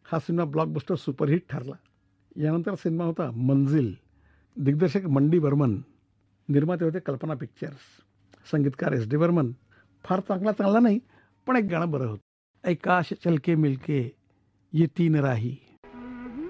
हा cinema blockbuster superhit ठरला. यानंतर सिनेमा होता मंजिल. दिग्दर्शक मंडी बर्मन, निर्माते होते कल्पना पिक्चर्स, संगीतकार एस डी बर्मन. फार चांगला नाही, पण एक गाणं बरं होतं. ऐ काश चलके मिलके ये तीन राही.